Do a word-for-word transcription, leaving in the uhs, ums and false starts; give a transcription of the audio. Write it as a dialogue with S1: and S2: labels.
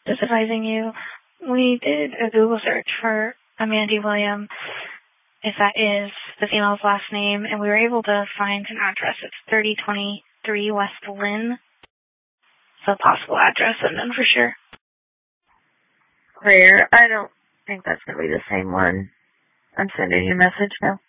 S1: Just advising you, we did a Google search for Amanda William, if that is the female's last name, and we were able to find an address. It's thirty twenty-three West Lynn. It's a possible address, and then for sure.
S2: Claire, I don't think that's going to be the same one. I'm sending you a message now.